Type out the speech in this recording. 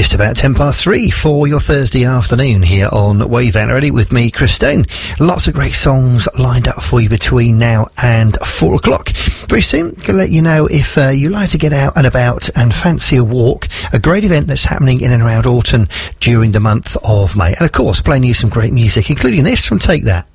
Just about 3:10 for your Thursday afternoon here on Wave Ready with me, Chris Stone. Lots of great songs lined up for you between now and 4 o'clock. Very soon, going to let you know if you like to get out and about and fancy a walk, a great event that's happening in and around Alton during the month of May. And of course, playing you some great music, including this from Take That.